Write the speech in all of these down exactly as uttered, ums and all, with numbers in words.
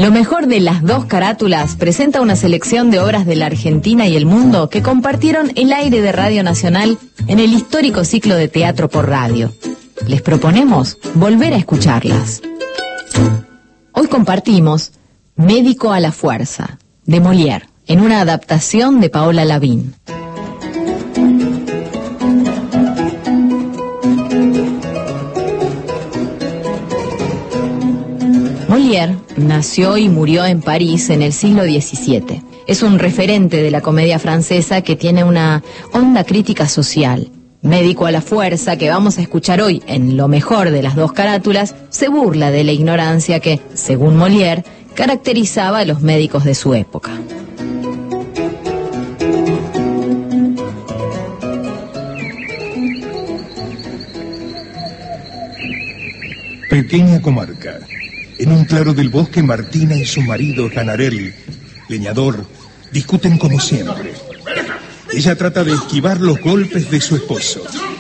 Lo mejor de las dos carátulas presenta una selección de obras de la Argentina y el mundo que compartieron el aire de Radio Nacional en el histórico ciclo de teatro por radio. Les proponemos volver a escucharlas. Hoy compartimos Médico a la fuerza, de Molière, en una adaptación de Paola Lavín. Molière nació y murió en París en el siglo diecisiete. Es un referente de la comedia francesa que tiene una honda crítica social. Médico a la fuerza, que vamos a escuchar hoy en Lo mejor de las dos carátulas, se burla de la ignorancia que, según Molière, caracterizaba a los médicos de su época. Pequeña comarca. En un claro del bosque, Martina y su marido, Ganarel, leñador, discuten como siempre. Ella trata de esquivar los golpes de su esposo.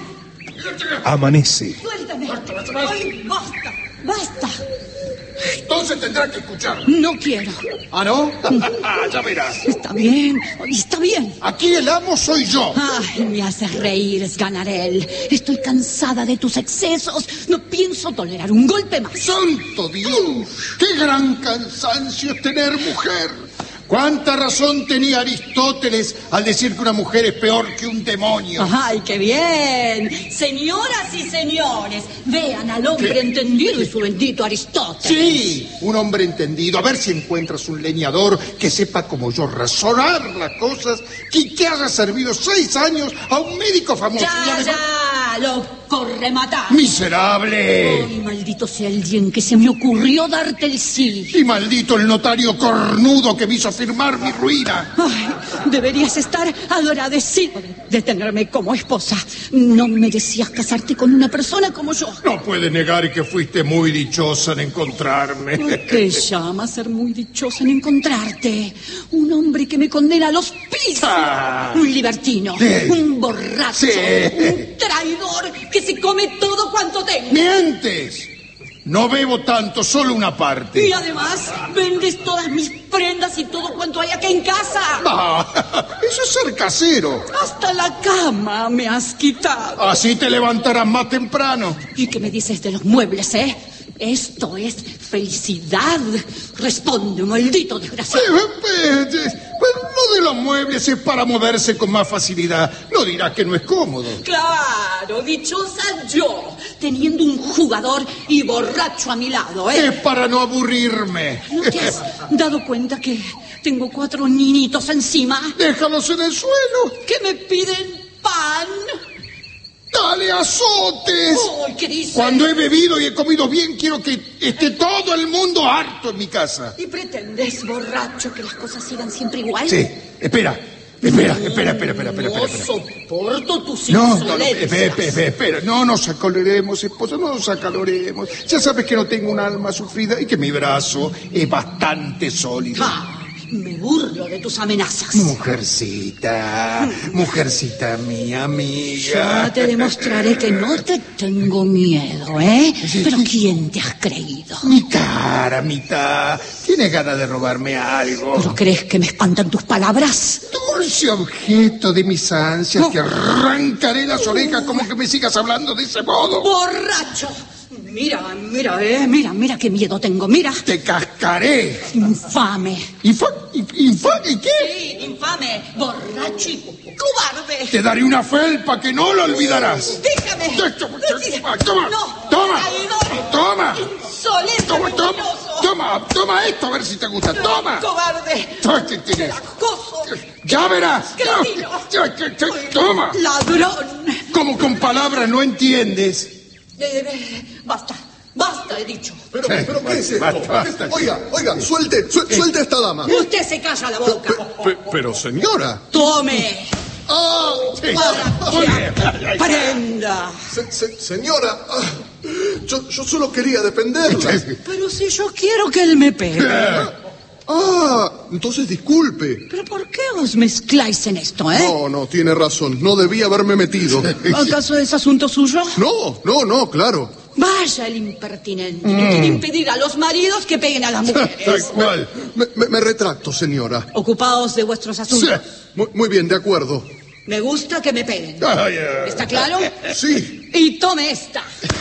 Amanece. ¡Suéltame! ¡Ay, basta! ¡Basta! Entonces tendrá que escuchar. No quiero. ¿Ah, no? Ya verás. Está bien, está bien. Aquí el amo soy yo. Ay, me haces reír, Ganarel. Estoy cansada de tus excesos. No pienso tolerar un golpe más. ¡Santo Dios! ¡Qué gran cansancio es tener mujer! ¿Cuánta razón tenía Aristóteles al decir que una mujer es peor que un demonio? ¡Ay, qué bien! Señoras y señores, vean al hombre ¿Qué? entendido y su bendito Aristóteles. Sí, un hombre entendido. A ver si encuentras un leñador que sepa como yo razonar las cosas y que haya servido seis años a un médico famoso. ¡Ya, ya! ¡Lo corrematar! ¡Miserable! ¡Ay, maldito sea el día en que se me ocurrió darte el sí! Y maldito el notario cornudo que me hizo firmar mi ruina. Ay, deberías estar agradecido de tenerme como esposa. No merecías casarte con una persona como yo. No puede negar que fuiste muy dichosa en encontrarme. ¿Qué llama ser muy dichosa en encontrarte? Un hombre que me condena a los pisos. Ah, un libertino, sí. un borracho, sí. un traidor que se come todo cuanto tengo. ¡Mientes! No bebo tanto, solo una parte. Y además, vendes todas mis prendas y todo cuanto hay aquí en casa. Ah, eso es ser casero. Hasta la cama me has quitado. Así te levantarás más temprano. ¿Y qué me dices de los muebles, eh? Esto es felicidad. Responde, maldito desgraciado. Eh, eh, eh, lo de los muebles es para moverse con más facilidad. No dirás que no es cómodo. Claro, dichosa yo, teniendo un jugador y borracho a mi lado, ¿eh? Es para no aburrirme. ¿No te has dado cuenta que tengo cuatro niñitos encima? Déjalos en el suelo. Que me piden pan. ¡Dale azotes! ¡Ay, qué dices! Cuando he bebido y he comido bien, quiero que esté todo el mundo harto en mi casa. ¿Y pretendes, borracho, que las cosas sigan siempre igual? Sí, espera, espera, no, espera, espera, espera, espera, no espera. soporto tus no, insolencias. No, no, espera, espera, espera, no nos acaloremos, esposa, no nos acaloremos. Ya sabes que no tengo un alma sufrida y que mi brazo es bastante sólido. Ah. Me burlo de tus amenazas. Mujercita, mujercita mía, amiga. Ya te demostraré que no te tengo miedo, ¿eh? Pero ¿quién te has creído? Mi cara, mitad. ¿Tienes ganas de robarme algo? ¿Pero crees que me espantan tus palabras? Dulce objeto de mis ansias, no. Te arrancaré las orejas como que me sigas hablando de ese modo. ¡Borracho! Mira, mira, eh, mira, mira qué miedo tengo, mira. Te cascaré. Infame. ¿Infa, infame y qué? Sí, infame, borracho y cobarde. Te daré una felpa que no lo olvidarás. Déjame. Toma, toma, no, toma, traidor. toma. Insolente, toma, toma, toma, toma esto a ver si te gusta, toma. Cobarde. Toma, ¿qué tienes? Acoso. Ya verás. Cretino. Toma. Ladrón. Como con palabras no entiendes. Eh, eh, basta, basta, he dicho. Pero, sí, pero ¿qué basta, es esto? basta, basta, oiga, oiga, suelte, su, suelte a esta dama. Usted se calla la boca. Pero, pero señora. Tome. Ah, sí. Para que aprenda. Se, se, señora, yo, yo solo quería defenderla. Pero si yo quiero que él me pegue. Ah, entonces disculpe. ¿Pero por qué os mezcláis en esto, eh? No, no, tiene razón. No debía haberme metido. ¿Acaso es asunto suyo? No, no, no, claro. Vaya el impertinente mm. que quiere impedir a los maridos que peguen a las mujeres. Tal cual. Me, me, me retracto, señora. Ocupaos de vuestros asuntos. Sí. Muy, muy bien, de acuerdo. Me gusta que me peguen. Ah, yeah. ¿Está claro? Sí. Y tome esta.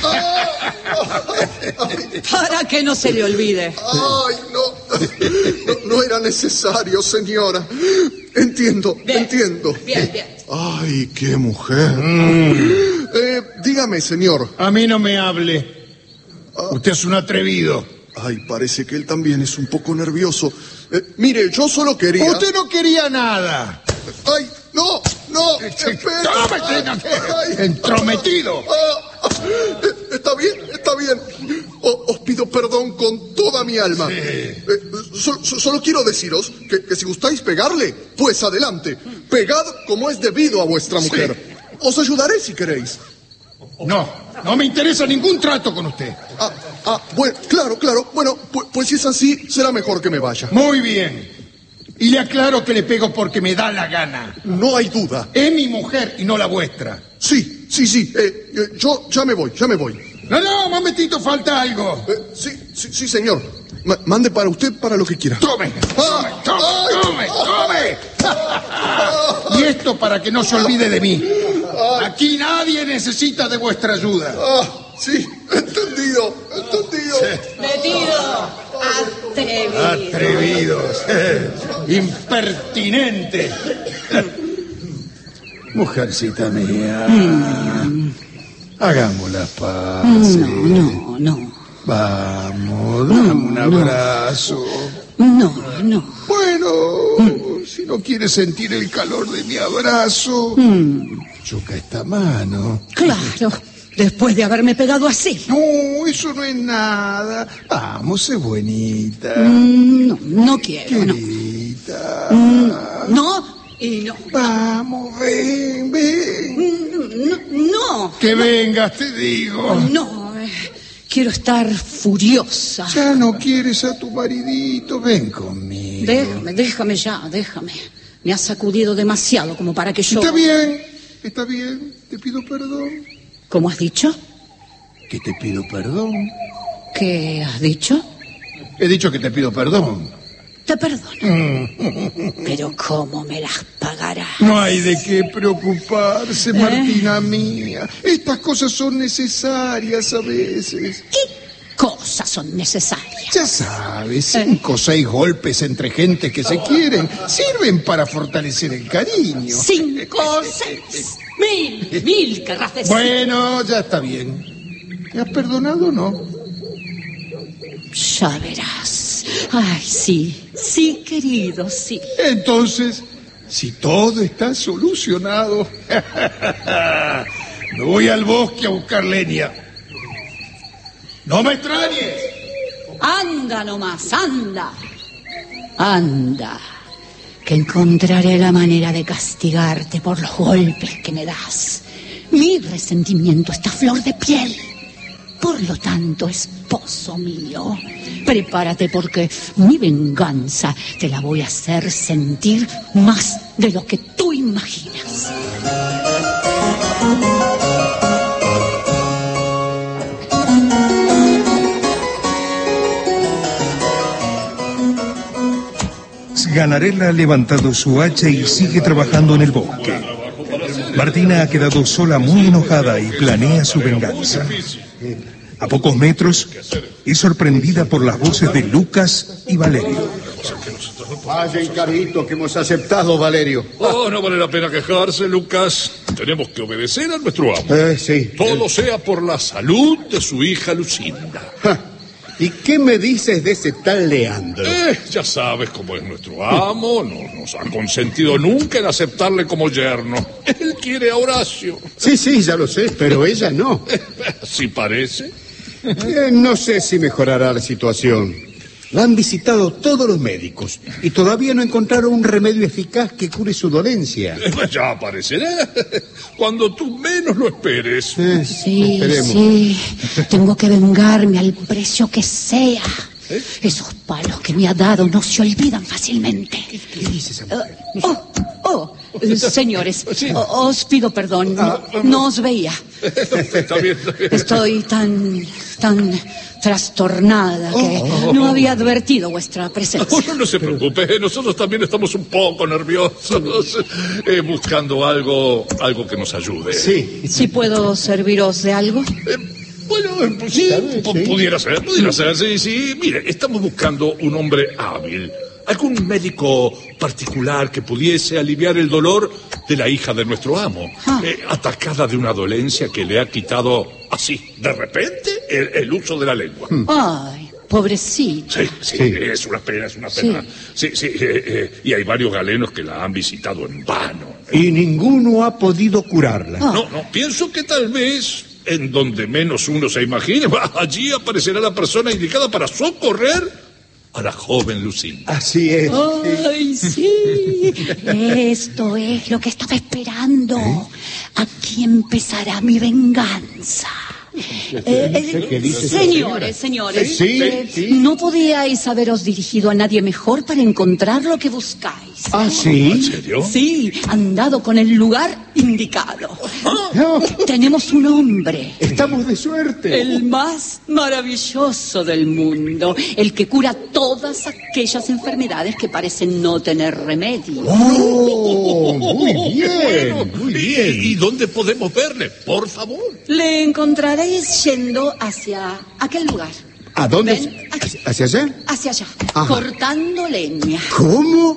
Para que no se le olvide. Ay, no. No, no era necesario, señora. Entiendo, bien. entiendo. Bien, bien. Ay, qué mujer. Mm. Eh, dígame, señor. A mí no me hable. Usted es un atrevido. Ay, parece que él también es un poco nervioso. Eh, mire, yo solo quería... Usted no quería nada. Ay, no, no. Espera. Ay, entrometido. Ah, eh, está bien, está bien. O, os pido perdón con toda mi alma. Sí. Eh, so, so, solo quiero deciros que, que si gustáis pegarle, pues adelante. Pegad como es debido a vuestra mujer. Sí. Os ayudaré si queréis. No, no me interesa ningún trato con usted. Ah, ah, bueno, claro, claro. Bueno, pues, pues si es así, será mejor que me vaya. Muy bien. Y le aclaro que le pego porque me da la gana. No hay duda. Es mi mujer y no la vuestra. Sí, sí, sí. Eh, eh, yo ya me voy, ya me voy. No, no, momentito, falta algo. Eh, sí, sí, sí, señor. Ma- mande para usted para lo que quiera. Tome, tome, tome, Ay, tome, ay, tome. Y esto para que no se olvide de mí. Aquí nadie necesita de vuestra ayuda. Ah, sí, entendido, entendido. Sí. Metido. Atrevido. Atrevidos. Impertinente. Mujercita mía. Mm. Hagamos las paces. No, no, no. Vamos, dame un abrazo. No, no. Bueno, mm. si no quieres sentir el calor de mi abrazo, mm. choca esta mano. Claro, después de haberme pegado así. No, eso no es nada. Vamos, sé buenita. Mm, no, no quiero, Querida. no. Mm, no y no. Vamos, ven, ven. No, no. Que vengas, te digo. No, eh, quiero estar furiosa. Ya no quieres a tu maridito, ven conmigo. Déjame, déjame ya, déjame. Me has sacudido demasiado como para que yo... Está bien, está bien, te pido perdón. ¿Cómo has dicho? Que te pido perdón. ¿Qué has dicho? He dicho que te pido perdón. Te perdono. Pero ¿cómo me las pagarás? No hay de qué preocuparse, ¿Eh? Martina mía. Estas cosas son necesarias a veces. ¿Qué cosas son necesarias? Ya sabes, cinco o seis golpes entre gente que se quieren sirven para fortalecer el cariño. Cinco o seis. Mil, mil querrás decir. Bueno, ya está bien. ¿Me has perdonado o no? Ya verás. Ay, sí, sí, querido, sí. Entonces, si todo está solucionado, me voy al bosque a buscar leña. ¡No me extrañes! Anda nomás, anda. Anda, que encontraré la manera de castigarte por los golpes que me das. Mi resentimiento está a flor de piel. Por lo tanto, esposo mío, prepárate porque mi venganza te la voy a hacer sentir más de lo que tú imaginas. Ganarela ha levantado su hacha y sigue trabajando en el bosque. Martina ha quedado sola, muy enojada, y planea su venganza. A pocos metros, es sorprendida por las voces de Lucas y Valerio. Vaya encarguito que hemos aceptado, Valerio. Oh, no vale la pena quejarse, Lucas. Tenemos que obedecer a nuestro amo. Eh, sí. Todo sea por la salud de su hija Lucinda. Ja. ¿Y qué me dices de ese tal Leandro? Eh, ya sabes cómo es nuestro amo. No nos ha consentido nunca en aceptarle como yerno. Él quiere a Horacio. Sí, sí, ya lo sé, pero ella no. ¿Sí parece? Eh, no sé si mejorará la situación. La han visitado todos los médicos y todavía no encontraron un remedio eficaz que cure su dolencia. Eh, ya aparecerá cuando tú menos lo esperes. Eh, Sí, esperemos. sí, tengo que vengarme al precio que sea. ¿Eh? Esos palos que me ha dado no se olvidan fácilmente. ¿Qué dices, Uh, oh, oh, Señores, Sí. o- os pido perdón. No, no os veía. Está bien, está bien. Estoy tan, tan trastornada que no había advertido vuestra presencia. Oh, no, no se preocupe, nosotros también estamos un poco nerviosos, eh, buscando algo, algo que nos ayude. Sí. Si puedo serviros de algo. Eh, bueno, eh, pues sí, Tal vez, pu- sí. pudiera ser, pudiera ser, sí, sí. Mire, estamos buscando un hombre hábil, algún médico particular que pudiese aliviar el dolor de la hija de nuestro amo, Ah. eh, atacada de una dolencia que le ha quitado, así, de repente, el, el uso de la lengua. Ay, pobrecito. Sí, sí, Sí. es una pena, es una pena. Sí, sí, eh, eh, y hay varios galenos que la han visitado en vano. Y ninguno ha podido curarla. Ah. No, no, pienso que tal vez en donde menos uno se imagine, allí aparecerá la persona indicada para socorrer a la joven Lucinda. Así es. Ay, sí. Esto es lo que estaba esperando. Aquí empezará mi venganza. Eh, sé qué dice esa señores, señores, Sí, eh, sí. ¿no podíais haberos dirigido a nadie mejor para encontrar lo que buscáis? Ah, ¿En sí. serio? Sí, han dado con el lugar indicado. No, Tenemos un hombre, estamos de suerte. el más maravilloso del mundo, el que cura todas aquellas enfermedades que parecen no tener remedio. Oh, muy bien, muy ¿Y, bien. y dónde podemos verle? Por favor. Le encontraréis yendo hacia aquel lugar. ¿A dónde? Ven, aquí. ¿Hacia allá? Hacia allá, Ajá. cortando leña. ¿Cómo?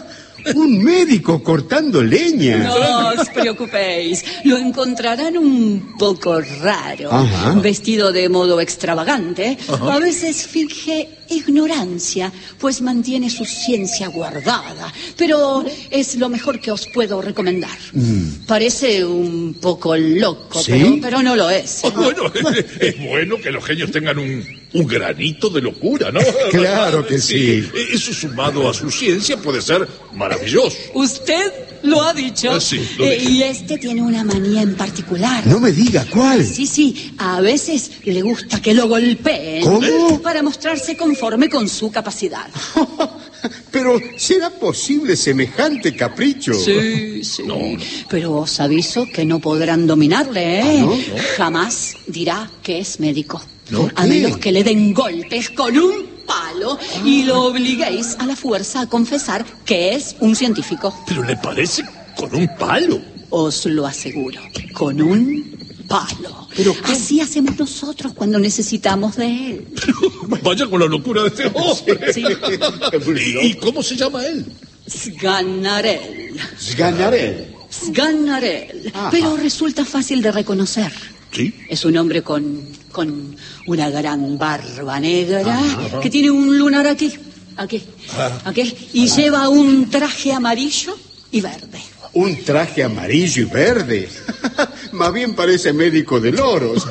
Un médico cortando leña. No os preocupéis, lo encontrarán un poco raro, Ajá. vestido de modo extravagante. A veces finge ignorancia, pues mantiene su ciencia guardada, pero es lo mejor que os puedo recomendar. Parece un poco loco, ¿Sí? pero, pero no lo es. Oh, bueno, es bueno que los genios tengan un, un granito de locura, ¿no? Claro que sí. Eso sumado a su ciencia puede ser maravilloso. Usted lo ha dicho. Ah, sí, lo Eh, dije. y este tiene una manía en particular. No me diga cuál. Sí, sí, a veces le gusta que lo golpeen. ¿Cómo? Para mostrarse conforme con su capacidad. Pero ¿será posible semejante capricho? Sí, sí. Pero os aviso que no podrán dominarle, ¿eh? ¿Ah, no? Jamás dirá que es médico. ¿Por A qué? menos que le den golpes con un palo y lo obliguéis a la fuerza a confesar que es un científico. Pero le parece con un palo. Os lo aseguro, con un palo. ¿Pero qué? Así hacemos nosotros cuando necesitamos de él. Vaya con la locura de este hombre. Sí. ¿Y, y cómo se llama él? Sganarel. Ganaré. Sganarel. Ajá. Pero resulta fácil de reconocer. Sí. Es un hombre con, con una gran barba negra que tiene un lunar aquí, aquí, aquí, y lleva un traje amarillo y verde. Un traje amarillo y verde. Más bien parece médico de loros.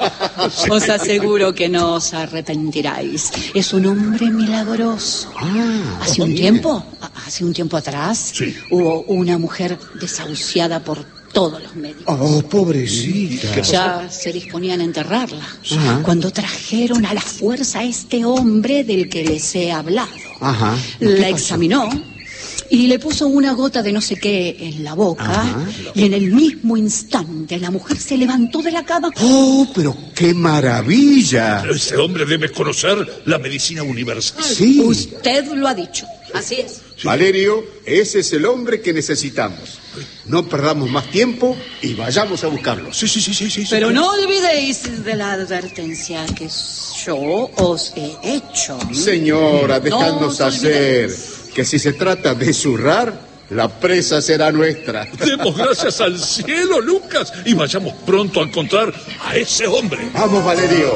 Os aseguro que no os arrepentiráis. Es un hombre milagroso. Ah, Hace un bien. tiempo, hace un tiempo atrás, Sí. hubo una mujer desahuciada por todos los médicos. Oh, pobrecita. Ya se disponían a enterrarla Ajá. cuando trajeron a la fuerza a este hombre del que les he hablado. Ajá. ¿Qué La pasó? examinó y le puso una gota de no sé qué en la boca. Ajá. Y en el mismo instante la mujer se levantó de la cama. Oh, pero qué maravilla. Ese hombre debe conocer la medicina universal. Sí. Usted lo ha dicho. Así es. Valerio, ese es el hombre que necesitamos. No perdamos más tiempo y vayamos a buscarlo. Sí, sí, sí, sí, sí. Pero no olvidéis de la advertencia que yo os he hecho. Señora, dejadnos No os hacer olvidéis. que si se trata de zurrar, la presa será nuestra. Demos gracias al cielo, Lucas, y vayamos pronto a encontrar a ese hombre. Vamos, Valerio.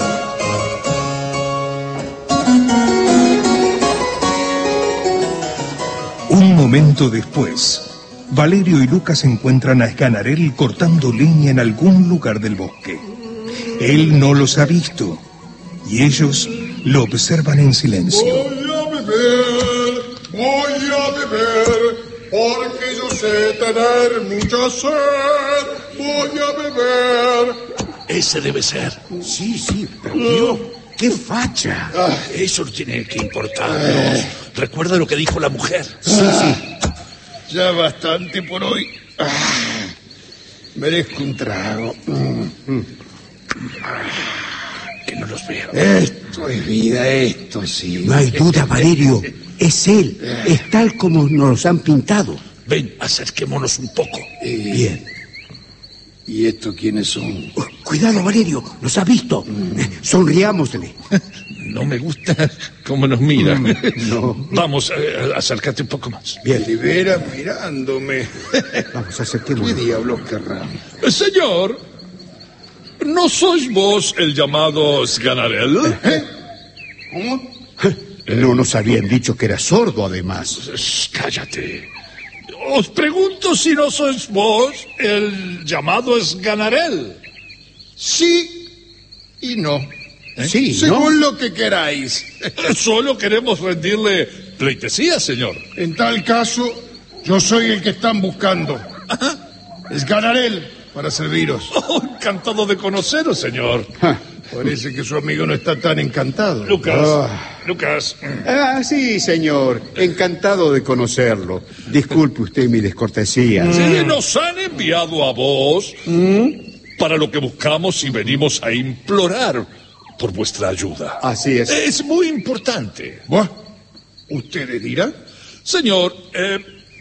Un momento después, Valerio y Lucas encuentran a Sganarelle cortando leña en algún lugar del bosque. Él no los ha visto y ellos lo observan en silencio. Voy a beber, voy a beber, porque yo sé tener mucha sed. Voy a beber. Ese debe ser. Sí, sí, pero tío, qué facha. Eso no tiene que importarnos. Recuerda lo que dijo la mujer. Sí, sí. ya bastante por hoy. Ah, merezco un trago. Mm. Ah, que no los veo. Esto es vida, esto sí. No hay duda, Valerio. Es él. Es tal como nos los han pintado. Ven, acerquémonos un poco. Eh, Bien. ¿Y estos quiénes son? Oh, cuidado, Valerio. Nos ha visto. Mm. Sonriámosle. No me gusta cómo nos mira. Mm, no. Vamos, eh, acércate un poco más. Bien. Libera mirándome. Vamos, ¿Qué acerquémonos. diablos querrán? Señor, ¿no sois vos el llamado Sganarelle? ¿Eh? ¿Cómo? No nos habían dicho que era sordo, además. Shh, cállate. Os pregunto si no sois vos el llamado Sganarelle. Sí y no. ¿Eh? Sí, Según ¿no? lo que queráis. Solo queremos rendirle pleitesía, señor. En tal caso, yo soy el que están buscando. Es Ganarel para serviros. Oh, encantado de conoceros, señor. Parece que su amigo no está tan encantado. Lucas, Ah. Lucas. Ah, sí, señor. Encantado de conocerlo. Disculpe usted mi descortesía. Sí, nos han enviado a vos para lo que buscamos y venimos a implorar por vuestra ayuda. Así es. Es muy importante. Buah, ¿ustedes dirán? Señor, eh,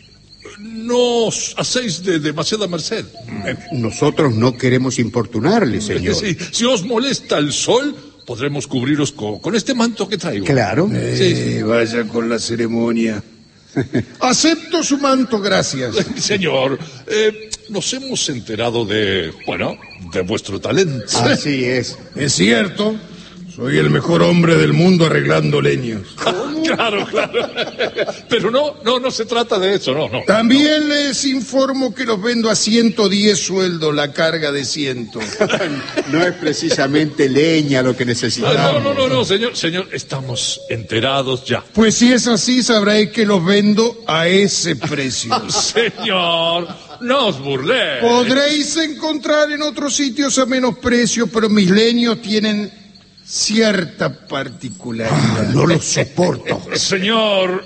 no os hacéis de demasiada merced. Eh, Nosotros no queremos importunarle, señor. sí, si os molesta el sol, podremos cubriros con, con este manto que traigo. Claro. Eh, vaya con la ceremonia. Acepto su manto, gracias. Señor, eh, nos hemos enterado de, bueno, de vuestro talento. Así es. Es cierto, soy el mejor hombre del mundo arreglando leños. Claro, claro. Pero no, no, no se trata de eso, no, no. También les informo que los vendo a ciento diez sueldos la carga de ciento. No es precisamente leña lo que necesitamos. No, no, no, no, señor, señor, estamos enterados ya. Pues si es así, sabréis que los vendo a ese precio. Señor, no os burléis. Podréis encontrar en otros sitios a menos precio, pero mis leños tienen cierta particularidad. No lo soporto. Señor,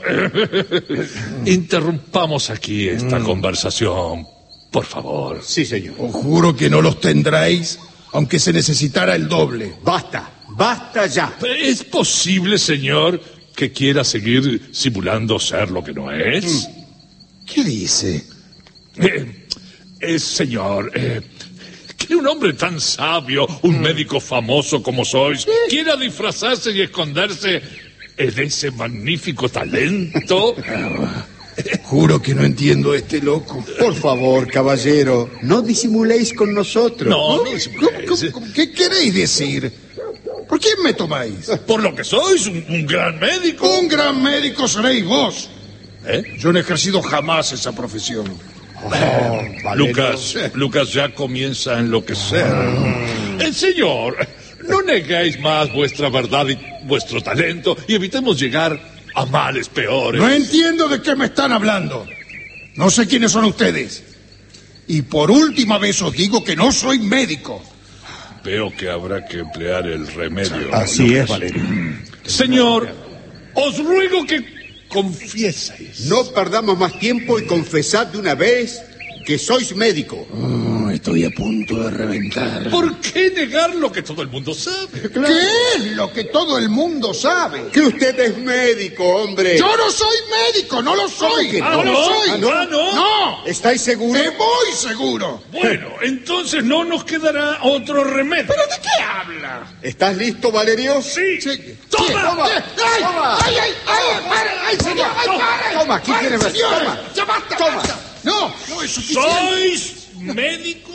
interrumpamos aquí esta Mm. conversación, por favor. Sí, señor. Os juro que no los tendráis, aunque se necesitara el doble. Basta. Basta ya. ¿Es posible, señor, que quiera seguir simulando ser lo que no es? ¿Qué dice? Eh, eh, señor, eh, que un hombre tan sabio, un médico famoso como sois, quiera disfrazarse y esconderse en ese magnífico talento. Juro que no entiendo a este loco. Por favor, caballero, no disimuléis con nosotros. No, no ¿Cómo- disimuléis. cómo- cómo- ¿Qué queréis decir? ¿Por quién me tomáis? Por lo que sois, un, un gran médico. Un gran médico seréis vos. ¿Eh? Yo no he ejercido jamás esa profesión. Oh, Valerio. Lucas, Lucas ya comienza a enloquecer. El señor, no neguéis más vuestra verdad y vuestro talento y evitemos llegar a males peores. No entiendo de qué me están hablando. No sé quiénes son ustedes. Y por última vez os digo que no soy médico. Veo que habrá que emplear el remedio. Así es, Valerio. Señor, os ruego que confieséis. No perdamos más tiempo y confesad de una vez que sois médico. Oh, estoy a punto de reventar. ¿Por qué negar lo que todo el mundo sabe? ¿Qué es lo que todo el mundo sabe? Que usted es médico, hombre. Yo no soy médico, no lo soy. que No, no? lo soy. Ah, ¿no? Ah, ¿no? No. ¿Estáis seguros? Me voy seguro. Bueno, entonces no nos quedará otro remedio. ¿Pero de qué habla? ¿Estás listo, Valerio? Sí. Sí. ¡Toma! Sí, Toma. ¡Ay, Toma. ay, ay, ay, pare, ay, señor, ay, pare! Toma, aquí Pare, tienes, señor. toma. Ya basta, Toma. basta. No, no es suficiente. ¿Sois médico?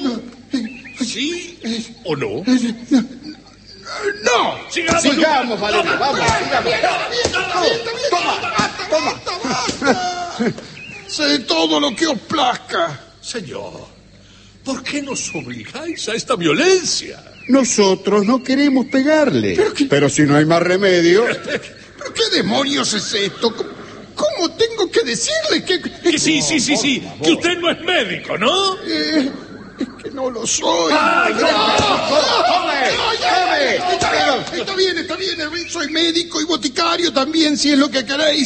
¿Sí o no? No. Sigamos, Sigamos, Lucas. Valerio, vamos, sigamos. Toma, toma. Sé todo lo que os plazca. Señor, ¿por qué nos obligáis a esta violencia? Nosotros no queremos pegarle. Pero que- Pero si no hay más remedio. ¿Pero qué demonios es esto? ¿Cómo, cómo tengo que decirle que... Que sí, sí, sí, sí, que usted no es médico, ¿no? Eh, es que no lo soy. ¡Ay, no, no! no, ¡Tome! no, ya, ¡Tome! está bien, está bien, está bien. Soy médico y boticario también, si es lo que queréis.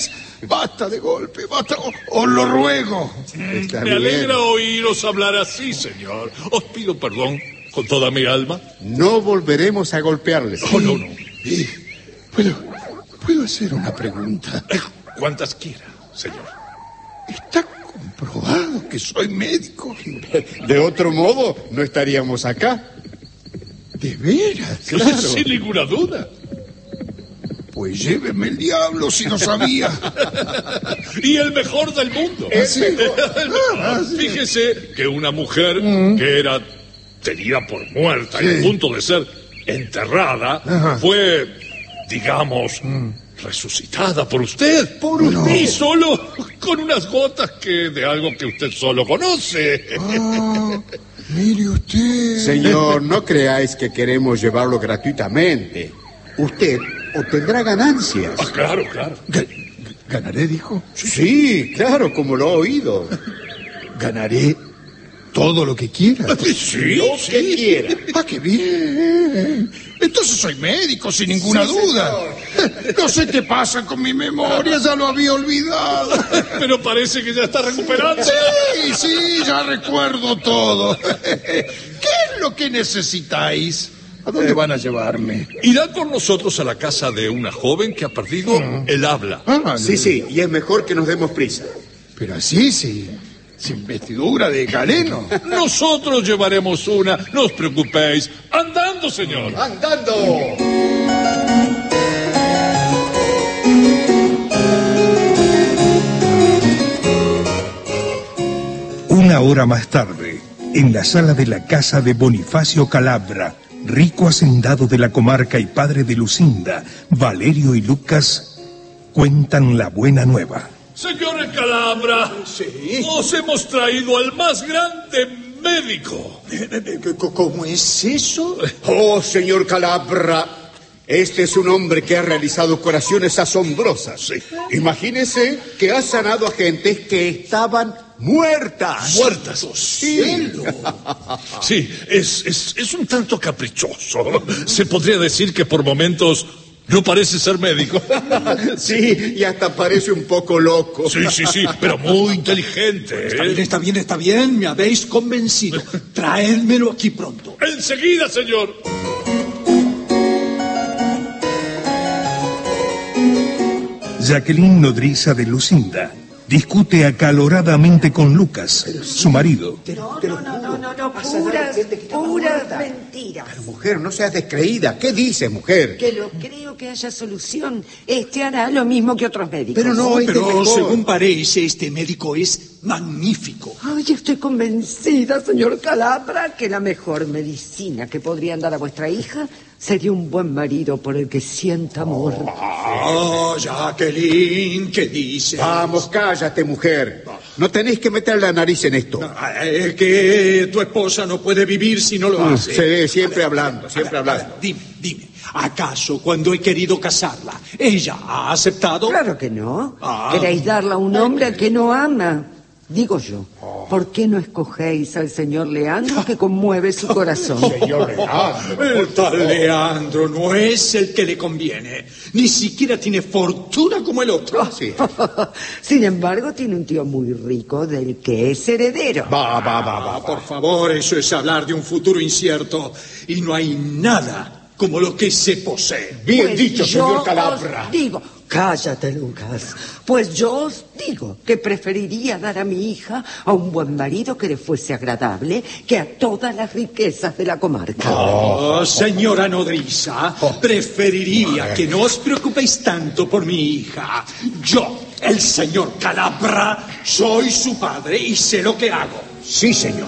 Basta de golpe, basta, os, os lo ruego. Está Me bien. alegra oíros hablar así, señor. Os pido perdón con toda mi alma. No volveremos a golpearles. Oh, no, no. Eh, ¿puedo, ¿Puedo hacer una pregunta? Cuantas quiera, señor. ¿Está comprobado que soy médico? De otro modo, no estaríamos acá. ¿De veras? Claro. Sin ninguna duda. Pues lléveme el diablo si no sabía. Y el mejor del mundo. ¿Es el mejor? Ah, fíjese que una mujer mm. que era tenida por muerta sí. y a punto de ser enterrada Ajá. fue, digamos, mm. resucitada por usted. Por usted. Y solo con unas gotas que de algo que usted solo conoce. Ah, mire usted. Señor, no creáis que queremos llevarlo gratuitamente. Usted obtendrá ganancias. Ah, claro, claro. Ga- ¿Ganaré, dijo? Sí, sí, claro, como lo he oído. ¿Ganaré todo lo que quiera? Sí, lo sí. que quiera. ¡Ah, qué bien! Entonces soy médico, sin ninguna sí, duda. Señor. No sé qué pasa con mi memoria, ya lo había olvidado. Pero parece que ya está recuperando. Sí, sí, ya recuerdo todo. ¿Qué es lo que necesitáis? ¿A dónde van a llevarme? Irá con nosotros a la casa de una joven que ha perdido uh-huh. el habla. Ah, sí, sí, y es mejor que nos demos prisa. Pero así, sí, sin vestidura de galeno. Nosotros llevaremos una, no os preocupéis. Andando, señor. Andando. Una hora más tarde, en la sala de la casa de Bonifacio Calabra, rico hacendado de la comarca y padre de Lucinda, Valerio y Lucas cuentan la buena nueva. Señor Calabra, ¿sí? Os hemos traído al más grande médico. ¿Cómo es eso? Oh, señor Calabra, este es un hombre que ha realizado curaciones asombrosas. Sí. Imagínese que ha sanado a gentes que estaban muertas. ¿Muertas? Sí. Sí, es, es, es un tanto caprichoso. Se podría decir que por momentos no parece ser médico. Sí, y hasta parece un poco loco. Sí, sí, sí, pero muy inteligente. Está bien, está bien, está bien. Me habéis convencido. Traédmelo aquí pronto. Enseguida, señor. Jacqueline Nodriza de Lucinda discute acaloradamente con Lucas, su marido. No, no, no, no, no, no, puras, puras mentiras. Pero mujer, no seas descreída. ¿Qué dices, mujer? Que lo creo que haya solución. Este hará lo mismo que otros médicos. Pero no, No, este pero mejor. según parece, este médico es magnífico. Ay, estoy convencida, señor Calabra, que la mejor medicina que podrían dar a vuestra hija sería un buen marido por el que sienta amor. Oh, Jacqueline, ¿qué dices? Vamos, cállate, mujer. No tenéis que meter la nariz en esto. Es que tu esposa no puede vivir si no lo hace. Sí, siempre hablando, siempre hablando. Dime, dime, ¿acaso cuando he querido casarla, ella ha aceptado? Claro que no. Ah. Queréis darla a un hombre al que no ama. Digo yo, ¿por qué no escogéis al señor Leandro que conmueve su corazón? Señor Leandro. El tal Leandro no es el que le conviene. Ni siquiera tiene fortuna como el otro. Sí. Sin embargo, tiene un tío muy rico del que es heredero. Va, va, va, va. Por favor, eso es hablar de un futuro incierto. Y no hay nada como lo que se posee. Bien Pues dicho, yo señor Calabra. os digo, cállate, Lucas. Pues yo os digo que preferiría dar a mi hija a un buen marido que le fuese agradable que a todas las riquezas de la comarca. Oh, señora Nodriza, preferiría que no os preocupéis tanto por mi hija. Yo, el señor Calabra, soy su padre y sé lo que hago. Sí, señor.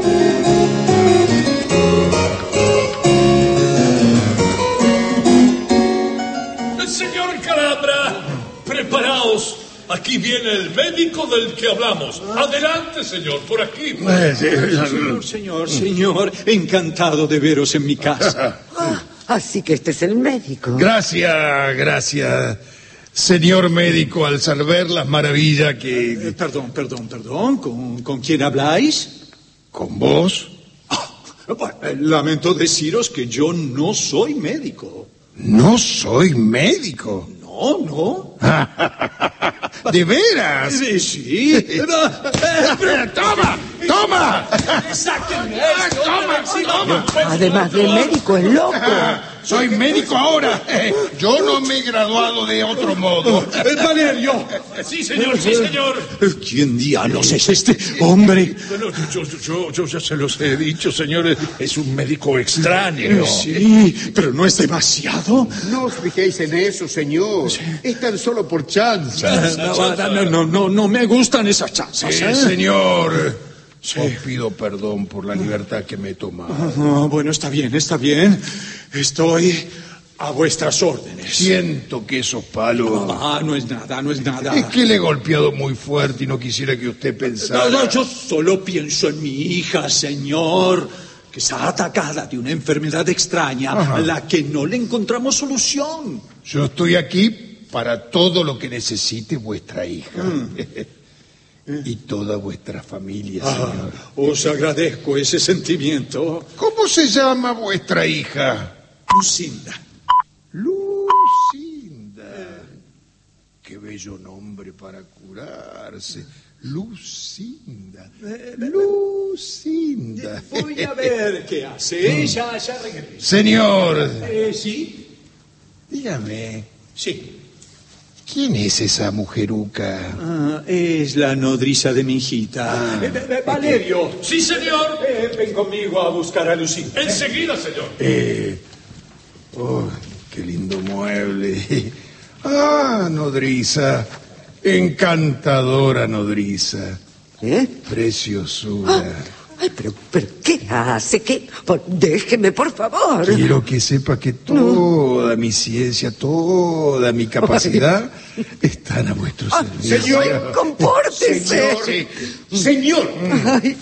Señor Calabra, preparaos. Aquí viene el médico del que hablamos. Adelante, señor, por aquí. Señor, señor, señor, encantado de veros en mi casa. Ah, así que este es el médico. Gracias, gracias, señor médico, al saber las maravillas que... Eh, perdón, perdón, perdón, ¿con, con quién habláis? ¿Con vos? Bueno, lamento deciros que yo no soy médico. No soy médico. No, no. ¿De veras? Sí, sí. ¡Toma! ¡Toma! ¡Sáquenme esto! ¡Toma! ¡Toma! Además de médico, es loco. Soy médico ahora. Yo no me he graduado de otro modo. ¡Valerio! Sí, señor, sí, señor. ¿Quién diablos es este hombre? Bueno, yo, yo, yo, yo ya se los he dicho, señores. Es un médico extraño. Sí, pero no es demasiado. No os fijéis en eso, señor. Es tan solo por chanzas. No, no, no, no, no me gustan esas chanzas. Sí, ¿eh? señor. Os pido perdón por la libertad que me he tomado. Ah, bueno, está bien, está bien. Estoy a vuestras órdenes. Siento que esos palos... Ah, no es nada, no es nada. Es que le he golpeado muy fuerte y no quisiera que usted pensara... No, no, yo solo pienso en mi hija, señor, que está atacada de una enfermedad extraña. Ajá. A la que no le encontramos solución. Yo estoy aquí para todo lo que necesite vuestra hija. Mm. Y toda vuestra familia, señor. Ah, os agradezco ese sentimiento. ¿Cómo se llama vuestra hija? Lucinda. Lucinda. Qué bello nombre para curarse. Lucinda. Lucinda. Voy a ver qué hace. Ya, ya regreso. Señor. Eh, ¿Sí? Dígame. Sí. ¿Quién es esa mujeruca? Ah, es la nodriza de mi hijita. Ah. Eh, eh, Valerio. Sí, señor. Eh, ven conmigo a buscar a Lucinda. Enseguida, señor. Eh, oh, qué lindo mueble. Ah, nodriza. Encantadora nodriza. ¿Eh? Preciosura. Ah. Ay, pero, pero, ¿qué hace? ¿Qué? Por, déjeme, por favor. Quiero que sepa que toda no. mi ciencia, toda mi capacidad ay. están a vuestro ah, servicio. Señor, compórtese. Señor, sí. Señor. Ay,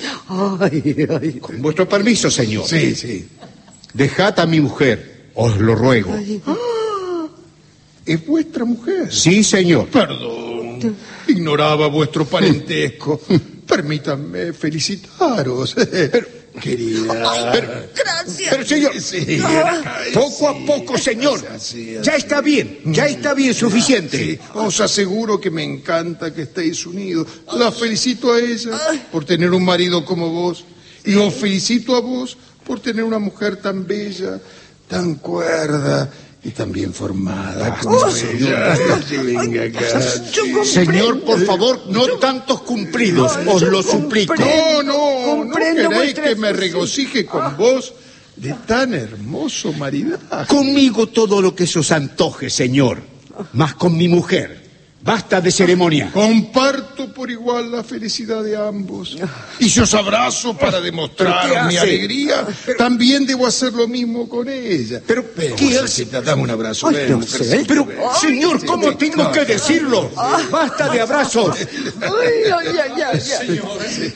ay, ay. Con vuestro permiso, señor. Sí, sí. Dejad a mi mujer, os lo ruego. Ay. Ah, ¿es vuestra mujer? Sí, señor. Perdón, ignoraba vuestro parentesco. Permítanme felicitaros, pero, querida. Pero, gracias. Pero, señor, sí, ah, poco a poco, señor. Así, así. Ya está bien, ya está bien, suficiente. Sí, os aseguro que me encanta que estéis unidos. La felicito a ella por tener un marido como vos. Y os felicito a vos por tener una mujer tan bella, tan cuerda y tan bien formada como oh, ella. Sí, venga acá. Señor, por favor, no yo, tantos cumplidos, ay, os lo suplico. No, no, no queréis que me regocije con ah. vos de tan hermoso maridaje. Conmigo todo lo que se os antoje, señor, más con mi mujer. Basta de ceremonia. Comparto por igual la felicidad de ambos. Y si os abrazo para demostrar mi alegría, pero, también debo hacer lo mismo con ella. Pero, pero ¿qué hace? Dame un abrazo. Ay, ven, no sé, pero, ven. Señor, ¿cómo tengo no, que decirlo? No, Basta de abrazos. Ay, ay, ay, ay, señor,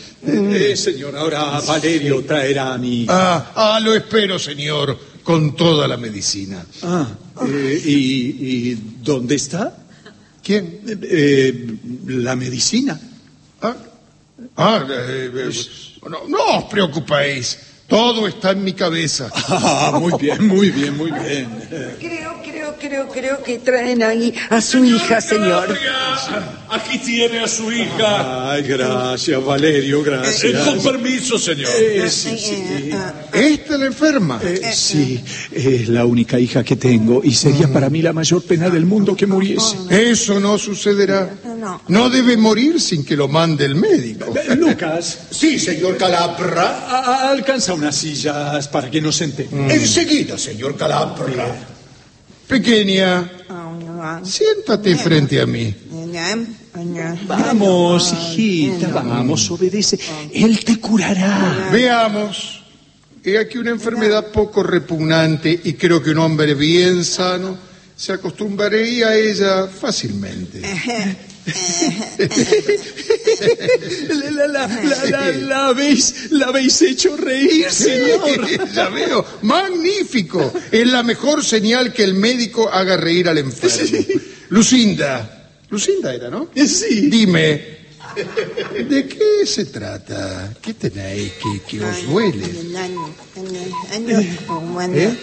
eh, señor, ahora Valerio traerá a mi... Ah, ah, lo espero, señor, con toda la medicina. Ah, eh, ¿y, ¿y dónde está? ¿Quién? Eh, eh, la medicina. Ah, ah eh, eh, no, no os preocupéis. Todo está en mi cabeza. Ah, muy bien, muy bien, muy bien. Creo, creo, creo, creo que traen ahí a su señor hija, señor. Gracias. Aquí tiene a su hija. Ay, gracias, Valerio, gracias. Eh, con permiso, señor. Eh, sí, sí. ¿Esta la enferma? Eh, sí, es la única hija que tengo y sería para mí la mayor pena del mundo que muriese. Eso no sucederá. No debe morir sin que lo mande el médico. Eh, Lucas. Sí, señor Calabra. A, a, alcanza unas sillas para que nos sentemos. Mm. Enseguida, señor Calabra. Pequeña, siéntate frente a mí. Vamos, hijita, vamos, obedece. Él te curará. Veamos. He aquí una enfermedad poco repugnante y creo que un hombre bien sano se acostumbraría a ella fácilmente. la, la, la, la, la, la, habéis, la habéis hecho reír, señor. Sí, la veo. Magnífico. Es la mejor señal que el médico haga reír al enfermo. Sí. Lucinda. Lucinda era, ¿no? Sí. Dime, ¿de qué se trata? ¿Qué tenéis que, que os duele? ¿Eh?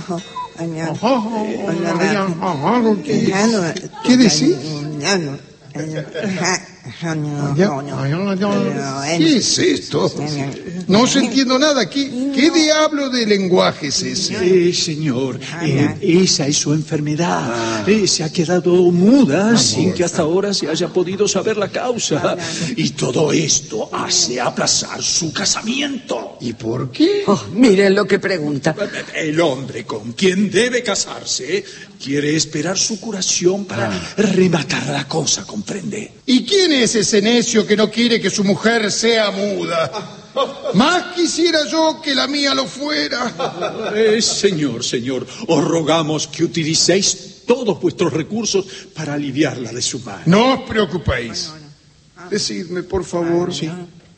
¿Qué decís? ¿Qué es esto? No se entiendo nada. ¿Qué, qué diablo de lenguaje es ese? Eh, señor, eh, esa es su enfermedad. Eh, se ha quedado muda sin que hasta ahora se haya podido saber la causa. Y todo esto hace aplazar su casamiento. ¿Y por qué? Oh, miren lo que pregunta. El hombre con quien debe casarse quiere esperar su curación para ah. rematar la cosa, ¿comprende? ¿Y quién es ese necio que no quiere que su mujer sea muda? Más quisiera yo que la mía lo fuera. Eh, señor, señor, os rogamos que utilicéis todos vuestros recursos para aliviarla de su mal. No os preocupéis. Decidme, por favor. Sí.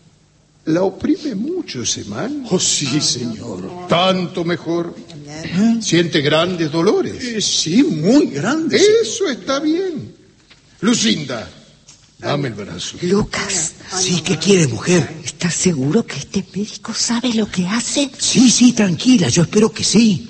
¿La oprime mucho ese mal? Oh, sí, señor. Tanto mejor. ¿Siente grandes dolores? Eh, sí, muy grandes. Eso está bien. Lucinda, dame el brazo. Lucas. Sí, ¿qué quiere, mujer? ¿Estás seguro que este médico sabe lo que hace? Sí, sí, tranquila, yo espero que sí.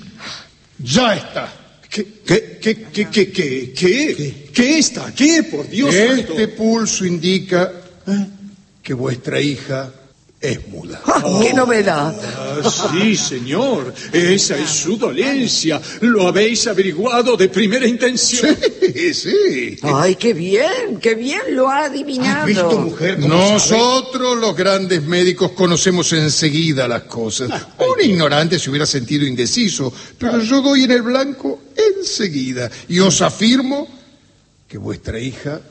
Ya está. ¿Qué, qué, qué, qué, qué, qué, qué? ¿Qué está? ¿Qué? Por Dios santo. Este pulso indica que vuestra hija es muda. Oh, ¡qué novedad! Ah, sí, señor. Esa es su dolencia. Lo habéis averiguado de primera intención. Sí, sí. Ay, qué bien, qué bien lo ha adivinado. ¿Has visto, mujer? Nosotros, los grandes médicos, conocemos enseguida las cosas. Un ignorante se hubiera sentido indeciso, pero yo doy en el blanco enseguida y os afirmo que vuestra hija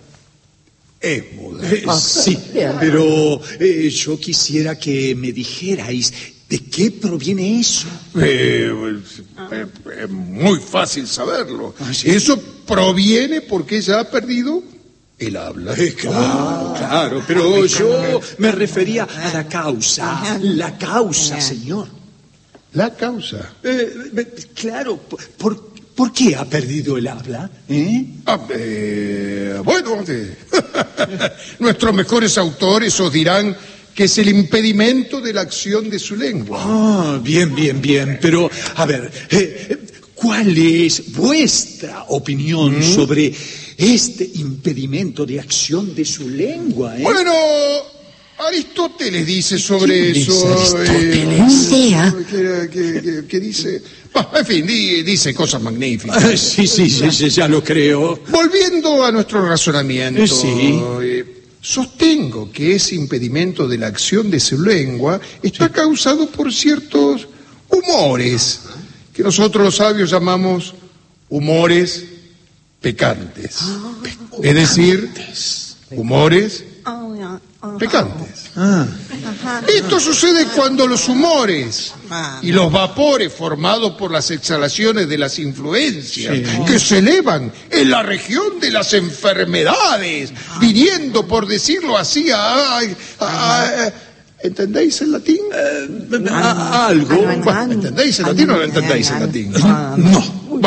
es muda. Eh, sí, pero eh, yo quisiera que me dijerais de qué proviene eso. Eh, eh, es muy fácil saberlo. ¿Ah, sí? Eso proviene porque ella ha perdido el habla. Eh, claro, claro, pero yo me refería a la causa. La causa, señor. La causa. Eh, claro, ¿por, ¿por qué ha perdido el habla? ¿Eh? Ah, eh, bueno, eh, nuestros mejores autores os dirán que es el impedimento de la acción de su lengua. Ah, bien, bien, bien. Pero, a ver, eh, ¿cuál es vuestra opinión ¿Mm? sobre este impedimento de acción de su lengua? ¿eh? Bueno, Aristóteles dice sobre ¿Qué eso. dice Aristóteles? Eh, ¿Qué, qué, qué, qué dice? Bah, en fin, di, dice cosas magníficas. Ah, sí, sí, sí, sí, ya lo creo. Volviendo a nuestro razonamiento. Eh, sí. Eh, Sostengo que ese impedimento de la acción de su lengua está sí. causado por ciertos humores que nosotros los sabios llamamos humores pecantes. Ah, es decir, humores pecantes. Ah. Esto sucede cuando los humores y los vapores formados por las exhalaciones de las influencias sí. que se elevan en la región de las enfermedades, viniendo, por decirlo así, a... a, a, a ¿entendéis el latín? Eh, a, algo. Bueno, ¿entendéis el latín o no entendéis el latín? No.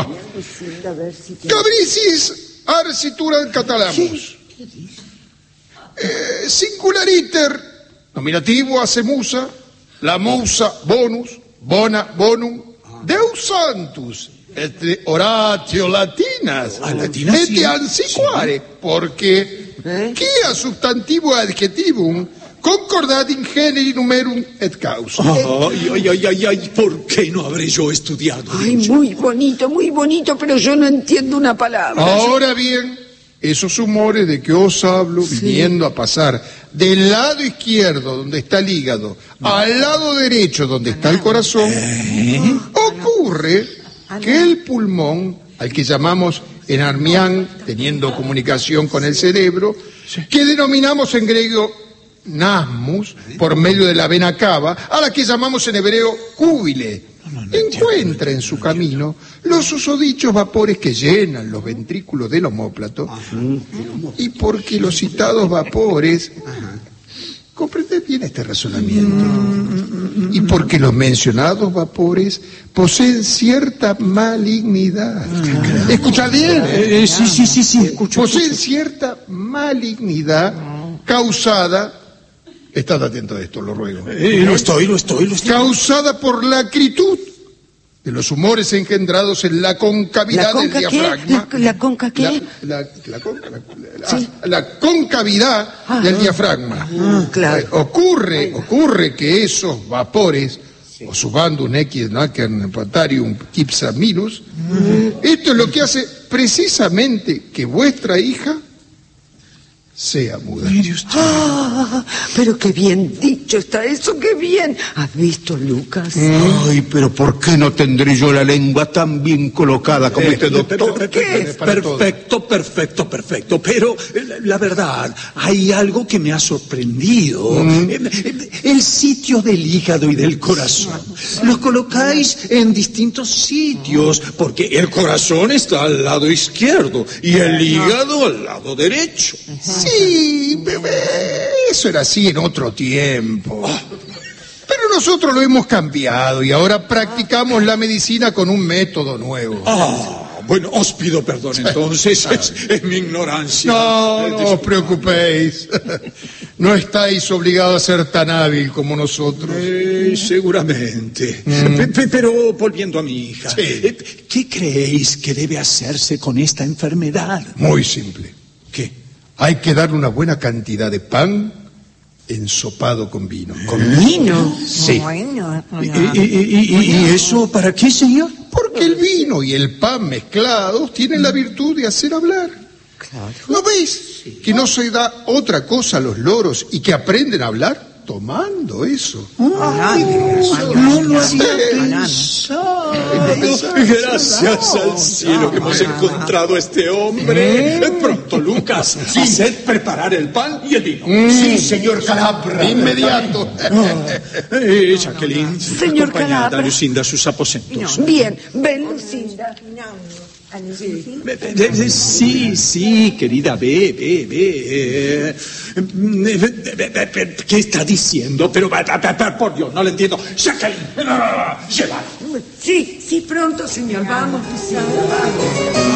Cabricis arcitura catalamus. Eh, singulariter, nominativo hace musa, la musa bonus, bona bonum, deus santus, et oratio latinas, ah, latinas et sí. antiquare, sí. porque ¿Eh? quia substantivo adjectivum concordat in generi numerum et causa. Ay, ay, ay, ay, ay, ¿por qué no habré yo estudiado? Ay, muy bonito, muy bonito, pero yo no entiendo una palabra. Ahora bien, esos humores de que os hablo, sí. viniendo a pasar del lado izquierdo, donde está el hígado, no. al lado derecho, donde está el corazón, ¿Eh? ocurre que el pulmón, al que llamamos enarmián, teniendo comunicación con el cerebro, sí. que denominamos en griego nasmus, por medio de la vena cava, a la que llamamos en hebreo cúbile, no, no, no encuentra en su camino los susodichos vapores que llenan los ventrículos del omóplato, y porque los citados vapores, comprended bien este razonamiento, y porque los mencionados vapores poseen cierta malignidad. Escuchad bien, eh, sí, sí, sí, sí, escucho, poseen escucho. cierta malignidad causada. Estad atento a esto, lo ruego. Eh, lo estoy, lo estoy, lo estoy. Causada por la acritud de los humores engendrados en la concavidad ¿La conca del qué? diafragma. ¿La, la conca qué? La, la, la, conca- la- la- Sí. la concavidad Ah, del ah. diafragma. Ah, claro. Eh, ocurre, ocurre que esos vapores, observando equis nacern patarium kipsaminus, esto es lo que hace precisamente que vuestra hija sea muda. Ah, pero qué bien dicho está eso, qué bien. ¿Has visto, Lucas? Ay, pero ¿por qué no tendré yo la lengua tan bien colocada como este doctor? ¿Qué? Para todo. Perfecto, perfecto, perfecto. Pero eh, la, la verdad, hay algo que me ha sorprendido. Eh, eh, El sitio del hígado y del corazón. Los colocáis en distintos sitios, porque el corazón está al lado izquierdo y el hígado al lado derecho. Sí, bebé, eso era así en otro tiempo. Pero nosotros lo hemos cambiado y ahora practicamos la medicina con un método nuevo. Ah, bueno, os pido perdón entonces, es, es mi ignorancia. No, Eh, no os preocupéis. No estáis obligados a ser tan hábil como nosotros. Eh, seguramente. Pe- pe- Pero volviendo a mi hija, Sí. eh, ¿qué creéis que debe hacerse con esta enfermedad? Muy simple. ¿Qué? Hay que darle una buena cantidad de pan ensopado con vino. ¿Con vino? Sí. Bueno, ¿Y, y- y- y- y eso para qué, señor? Porque el vino y el pan mezclados tienen la virtud de hacer hablar. ¿No veis que no se da otra cosa a los loros y que aprenden a hablar? Tomando eso. No lo había pensado. Gracias al cielo que hemos encontrado a este hombre. Eh, Pronto, Lucas, haced preparar el pan y el vino. Sí, señor Calabra. Inmediato. Eh, Jacqueline, Señor acompañad a Calabra. Lucinda a sus aposentos. bien, ven, Lucinda. Ve- ve- ve- Sí, sí, querida, ve, ve, ve. eh, ve- ve- ve- ve- ¿Qué está diciendo? Pero, va- va- va- por Dios, no lo entiendo. Jacqueline, no, no, no, no, llevad. Sí, sí, pronto, señor. Vamos, Lucinda, vamos.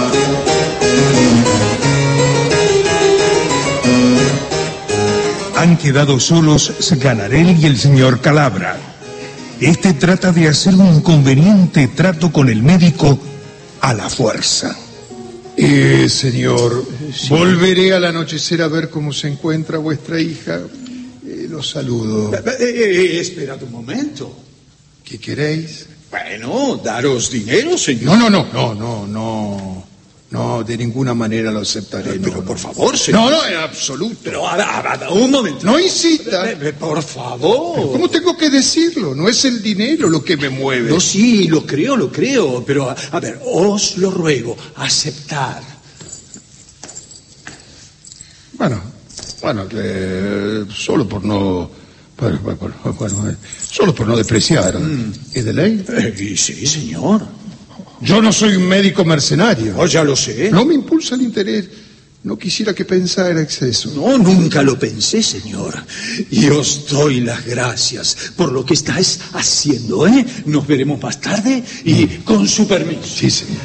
Han quedado solos Sganarelle y el señor Calabra. Este trata de hacer un conveniente trato con el médico a la fuerza. Eh, señor, volveré al anochecer a ver cómo se encuentra vuestra hija. Eh, los saludo. Eh, eh, eh, esperad un momento. ¿Qué queréis? Bueno, daros dinero, señor. No, no, no, no, no, no. No, de ninguna manera lo aceptaré. Pero no, por no. favor, señor. No, no, en absoluto. Pero, a, a- a- un momento. No insista. Eh, eh, Por favor. ¿Cómo tengo que decirlo? No es el dinero lo que me mueve. No, sí, lo creo, lo creo, pero a, a ver, os lo ruego, aceptar. Bueno, bueno, eh, solo por no, bueno, bueno, bueno, eh, solo por no despreciar. ¿Es de ley? Eh, sí, señor. Yo no soy un médico mercenario. Oh, ya lo sé. No me impulsa el interés. No quisiera que pensara exceso. No, nunca lo pensé, señor. Y os doy las gracias por lo que estáis haciendo, ¿eh? Nos veremos más tarde y con su permiso. Sí, señor.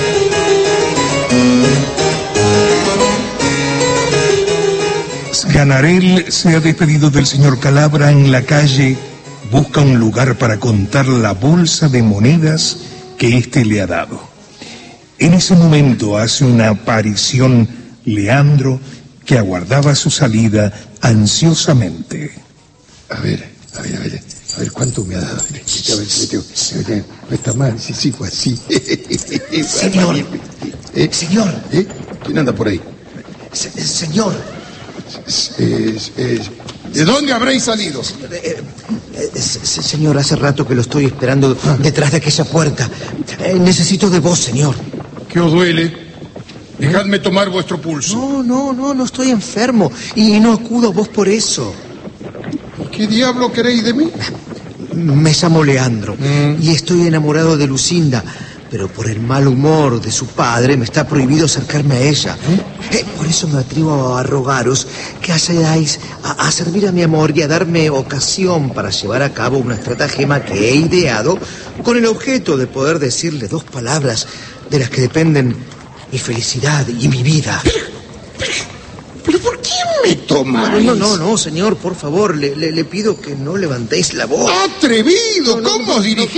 Sganarelle se ha despedido del señor Calabra en la calle, busca un lugar para contar la bolsa de monedas que éste le ha dado. En ese momento hace una aparición Leandro, que aguardaba su salida ansiosamente. A ver, a ver, a ver, a ver cuánto me ha dado. A ver, a ver si le tengo- a ver, no está mal, sí, sí, fue así. Señor. ¿Eh? Señor. ¿Eh? ¿Quién anda por ahí? Se- señor, Es- es- es- ¿De dónde habréis salido? eh, eh, se- señor, hace rato que lo estoy esperando detrás de aquella puerta. Eh, necesito de vos, señor. ¿Qué os duele? Dejadme tomar vuestro pulso. No, no, no, no estoy enfermo y no acudo a vos por eso. ¿Qué diablo queréis de mí? Me llamo Leandro y estoy enamorado de Lucinda, pero por el mal humor de su padre me está prohibido acercarme a ella. Eh, por eso me atrevo a rogaros que ayudáis a, a servir a mi amor y a darme ocasión para llevar a cabo una estratagema que he ideado con el objeto de poder decirle dos palabras de las que dependen mi felicidad y mi vida. ¿Pero por qué me tomáis? No, no, no, no, señor, por favor, le, le, le pido que no levantéis la voz. ¡Atrevido! No, no, ¿Cómo no, os dirigís? no, no,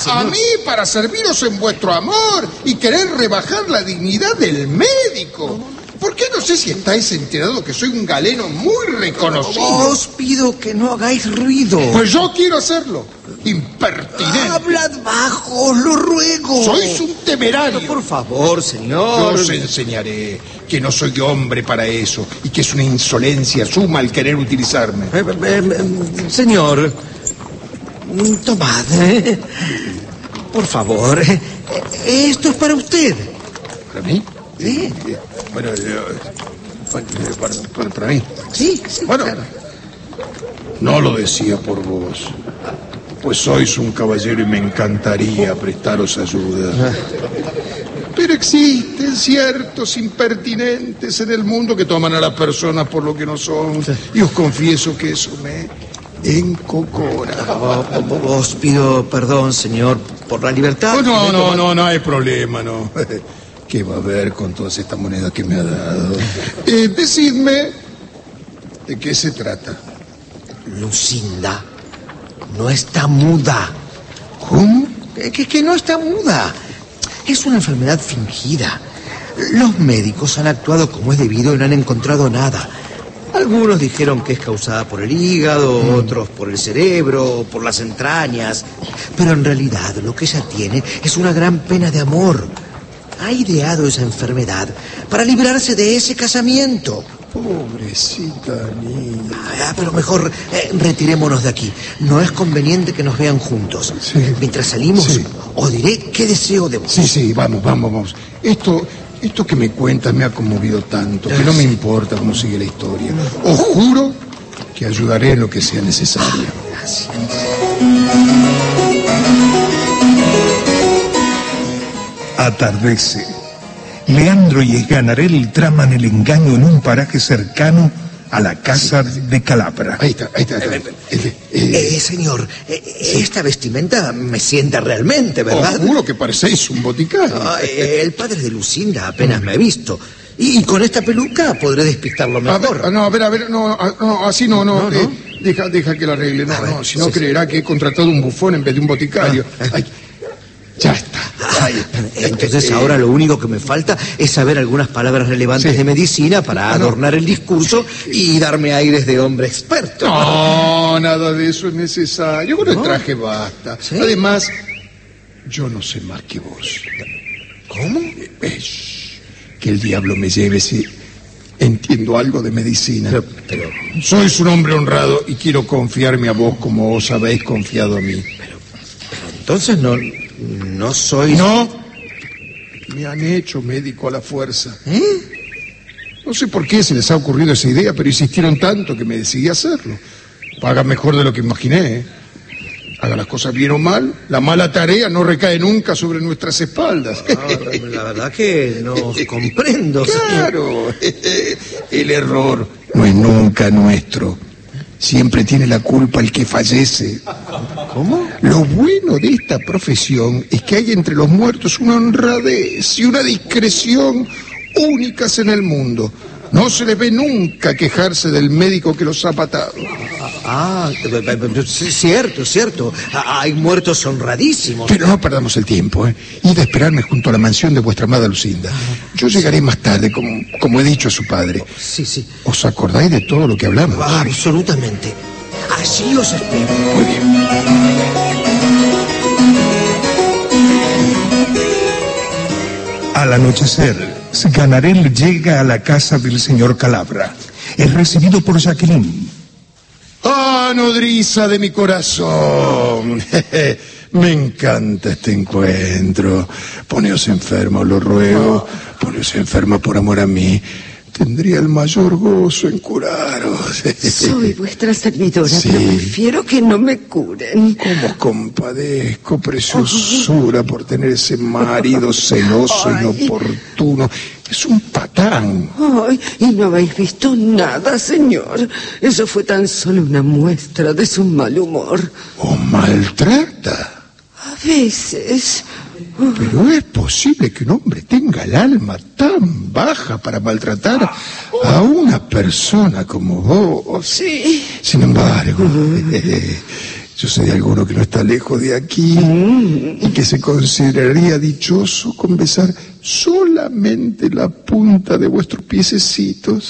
a mí para serviros en vuestro amor y querer rebajar la dignidad del médico. ¿Por qué no sé si estáis enterados que soy un galeno muy reconocido? Os pido que no hagáis ruido. Pues yo quiero hacerlo. Impertinente. Hablad bajo, os lo ruego. Sois un temerario. Pero por favor, Yo señor. os enseñaré que no soy hombre para eso y que es una insolencia suma el querer utilizarme. Eh, eh, eh, señor, tomad. eh. Por favor, eh, esto es para usted. ¿Para mí? Sí. Bueno, yo, bueno, para, para, para mí. Sí, sí. Bueno, claro. no lo decía por vos, pues sois un caballero y me encantaría prestaros ayuda. Pero existen ciertos impertinentes en el mundo que toman a las personas por lo que no son. Y os confieso que eso me encocora. Os pido perdón, señor, por la libertad. Oh, no, no, no, no hay problema, no. ¿Qué va a haber con todas estas monedas que me ha dado? Eh, decidme, ¿de qué se trata? Lucinda no está muda. ¿Cómo? Que, que, que no está muda. Es una enfermedad fingida. Los médicos han actuado como es debido y no han encontrado nada. Algunos dijeron que es causada por el hígado, mm. otros por el cerebro, por las entrañas. Pero en realidad lo que ella tiene es una gran pena de amor. Ha ideado esa enfermedad para librarse de ese casamiento. Pobrecita niña. Ah, pero mejor eh, retirémonos de aquí. No es conveniente que nos vean juntos. Sí. Mientras salimos, Sí. os diré qué deseo de vos. Sí, sí, vamos, vamos, vamos. Esto, esto que me cuentas me ha conmovido tanto que no me importa cómo sigue la historia. Os juro que ayudaré en lo que sea necesario. Gracias. Atardece. Leandro y Esganarel traman el engaño en un paraje cercano a la casa de Calabra. Ahí está, ahí está. Ahí está. Eh, Eh, eh, señor, eh, esta vestimenta me sienta realmente, ¿verdad? os juro que parecéis un boticario. Ah, eh, el padre de Lucinda apenas me ha visto. Y, y con esta peluca podré despistarlo A mejor. ver, no, a ver, a ver, no, a- no, así no, no. No, no. eh, deja, deja que la arregle. No, A ver, no, si no sí, sí. creerá que he contratado un bufón en vez de un boticario. Ah. Ay, ya está. Ahí está. Entonces Eh, ahora lo único que me falta es saber algunas palabras relevantes Sí. de medicina para Ah, no. adornar el discurso y darme aires de hombre experto. No, nada de eso es necesario. Con el ¿No? traje basta. ¿Sí? Además, yo no sé más que vos. ¿Cómo? Eh, shh, que el diablo me lleve si entiendo algo de medicina. Pero, pero, Sois un hombre honrado y quiero confiarme a vos como os habéis confiado a mí. entonces no, no soy... No, me han hecho médico a la fuerza. ¿Eh? No sé por qué se les ha ocurrido esa idea, pero insistieron tanto que me decidí a hacerlo. Paga mejor de lo que imaginé, ¿eh? Haga las cosas bien o mal, la mala tarea no recae nunca sobre nuestras espaldas. Ah, la verdad que no comprendo. señor. Claro, el error no es nunca nuestro. Siempre tiene la culpa el que fallece. ¿Cómo? Lo bueno de esta profesión es que hay entre los muertos una honradez y una discreción únicas en el mundo. No se les ve nunca quejarse del médico que los ha matado. Ah, sí, cierto, cierto. Ah, hay muertos honradísimos. Pero no perdamos el tiempo, ¿eh? Id a esperarme junto a la mansión de vuestra amada Lucinda. Yo llegaré más tarde, como, como he dicho a su padre. Sí, sí. ¿Os acordáis de todo lo que hablamos? Ah, absolutamente. Allí os espero. Muy bien. Al anochecer, Sganarelle llega a la casa del señor Calabra. Es recibido por Jacqueline. ¡Ah, nodriza de mi corazón! Me encanta este encuentro. Poneos enferma, os lo ruego. Poneos enferma por amor a mí. Tendría el mayor gozo en curaros. Soy vuestra servidora, Sí. pero prefiero que no me curen. Cómo os compadezco, preciosura, por tener ese marido celoso, Ay. inoportuno. Es un patán. Ay, y no habéis visto nada, señor. Eso fue tan solo una muestra de su mal humor. ¿Os maltrata? A veces... Pero es posible que un hombre tenga el alma tan baja para maltratar a una persona como vos. Sí. Sin embargo, Yo sé de alguno que no está lejos de aquí y que se consideraría dichoso con besar solamente la punta de vuestros piececitos.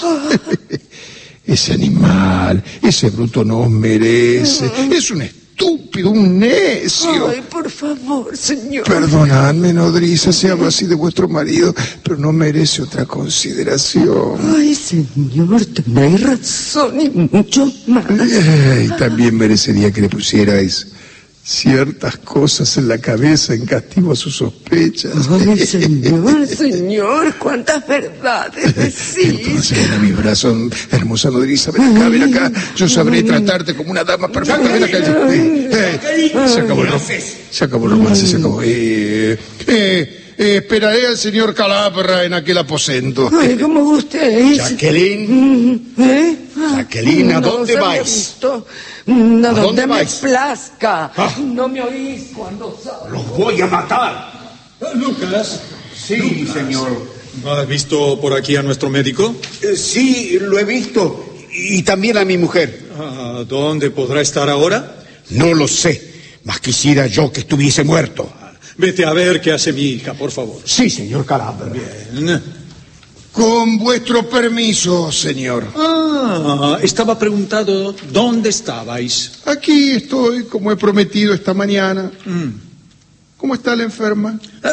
Ese animal, ese bruto no os merece. Es un estúpido, un necio. Ay, por favor, señor. Perdonadme, nodriza, si hablo así de vuestro marido, pero no merece otra consideración. Ay, señor, tenéis razón y mucho más. Y también merecería que le pusierais ciertas cosas en la cabeza en castigo a sus sospechas. Ay, señor, señor, cuántas verdades decís. Entonces, ven a mis brazos, hermosa nodriza, ven acá, ven acá. Yo sabré tratarte como una dama perfecta. Ven acá. Eh, eh, se acabó el romance, se acabó el romance, se acabó. Eh, eh, eh, esperaré al señor Calabra en aquel aposento. Ay, ¿cómo gustéis? Jacqueline. ¿Eh? Jacqueline, ¿a dónde no, vais? ¿A dónde, dónde me vais? plazca? Ah. No me oís cuando salgo. ¡Los voy a matar! Lucas. Sí, Lucas. señor. ¿Has visto por aquí a nuestro médico? Eh, sí, lo he visto. Y también a mi mujer. Ah, ¿dónde podrá estar ahora? No lo sé. Mas quisiera yo que estuviese muerto. Vete a ver qué hace mi hija, por favor. Sí, señor Calabra. Bien. Con vuestro permiso, señor. Ah, estaba preguntado dónde estabais. Aquí estoy, como he prometido esta mañana. Mm. ¿Cómo está la enferma? Eh,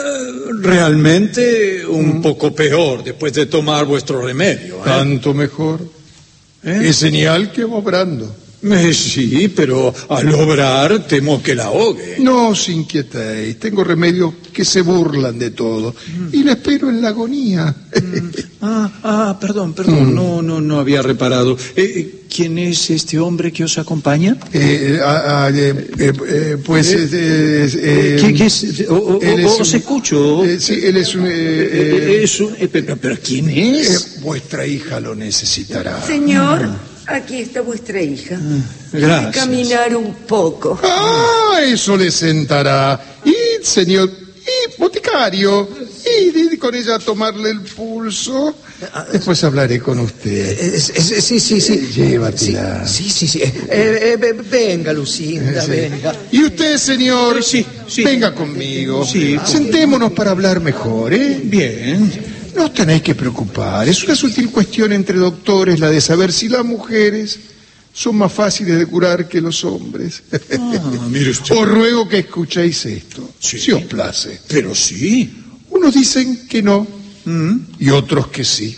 realmente un mm. poco peor después de tomar vuestro remedio. ¿eh? Tanto mejor. ¿Eh? Es señal que va obrando. Eh, sí, pero al obrar temo que la ahogue. No os inquietéis, tengo remedios que se burlan de todo. Mm. Y la espero en la agonía. Mm. Ah, ah, perdón, perdón, mm. no, no, no había reparado. Eh, ¿Quién es este hombre que os acompaña? Eh, ah, ah, eh, eh, eh, pues... Eh, eh, eh, ¿Qué, qué es? O, o, o, ¿Os escucho? Eh, sí, él es un... Eh, eh, es un eh, pero, pero ¿quién es? Eh, vuestra hija lo necesitará. Señor... Aquí está vuestra hija. Gracias. Caminar un poco. Ah, eso le sentará. Y, señor, y boticario, y, y con ella tomarle el pulso. Después hablaré con usted. Eh, sí, sí, sí. Llévatela. Sí, sí, sí. Eh, eh, venga, Lucinda, Sí. venga. Y usted, señor, Sí, sí. venga conmigo. Sí. Sentémonos para hablar mejor, ¿eh? Bien. No os tenéis que preocupar. Es una sutil cuestión entre doctores la de saber si las mujeres son más fáciles de curar que los hombres. Ah, mire usted. Os ruego que escuchéis esto, Sí. si os place. Pero sí. Unos dicen que no Mm. y otros que sí.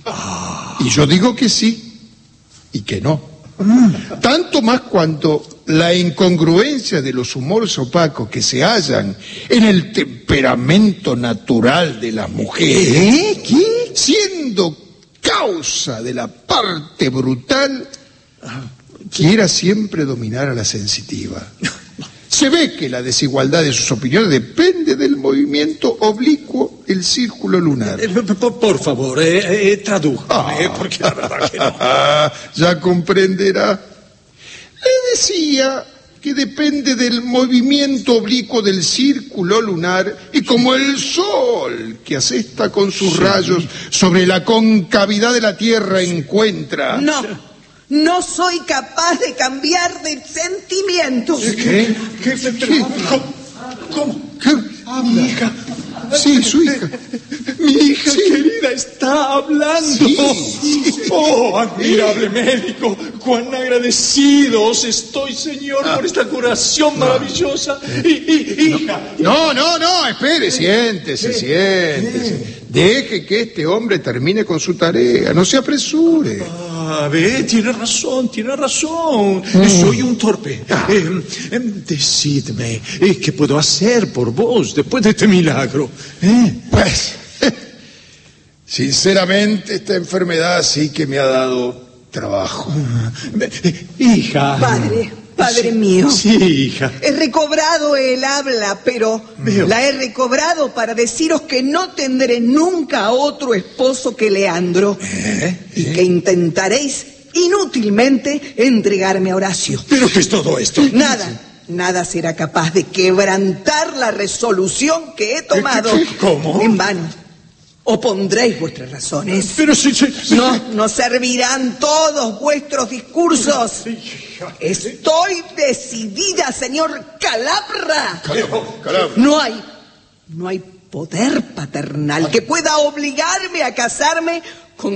Y yo digo que sí y que no. Mm. Tanto más cuanto la incongruencia de los humores opacos que se hallan en el temperamento natural de las mujeres, ¿Eh? ¿Qué? siendo causa de la parte brutal, quiera siempre dominar a la sensitiva. Se ve que la desigualdad de sus opiniones depende del movimiento oblicuo del círculo lunar. Eh, por, por favor, eh, eh, tradújame, Ah. eh, porque la verdad que no. Ya comprenderá. Le decía que depende del movimiento oblicuo del círculo lunar y como el sol que asesta con sus Sí. rayos sobre la concavidad de la Tierra encuentra... No, no soy capaz de cambiar de sentimientos. ¿Qué? ¿Qué? ¿Qué? ¿Cómo? ¿Qué? Mi hija. Sí, su hija. Mi hija Sí. querida está hablando. Sí. Oh, admirable médico, cuán agradecidos estoy, Señor, por esta curación maravillosa. Y, y, hija. No, no, no, espere, siéntese, siéntese. Deje que este hombre termine con su tarea, no se apresure. Ah, ve, tiene razón, tiene razón. Soy un torpe. Eh, eh, decidme, eh, ¿qué puedo hacer por vos después de este milagro? ¿Eh? Pues, sinceramente, esta enfermedad sí que me ha dado trabajo. Eh, hija. Padre, padre mío. Sí, hija. He recobrado el habla, pero Veo. la he recobrado para deciros que no tendré nunca otro esposo que Leandro ¿Eh? y que intentaréis inútilmente entregarme a Horacio. ¿Pero qué es todo esto? Nada, nada será capaz de quebrantar la resolución que he tomado. ¿Qué- qué- cómo? En vano, Opondréis vuestras razones. Pero si... si, si no, no servirán todos vuestros discursos. Estoy decidida, señor Calabra. Calabra. No hay, no hay poder paternal que pueda obligarme a casarme